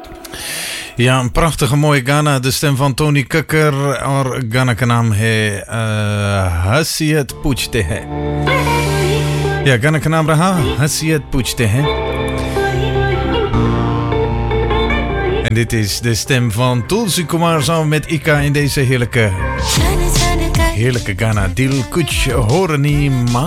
Ja, een prachtige mooie Ghana. De stem van Tony Kukker. और गाना का नाम है हसीयत पूछते हैं. Ja, गाना का नाम रहा हसीयत पूछते हैं. En dit is de stem van Tulsi Kumar samen met Ika in deze heerlijke Ghana. Dil kuch horani mang.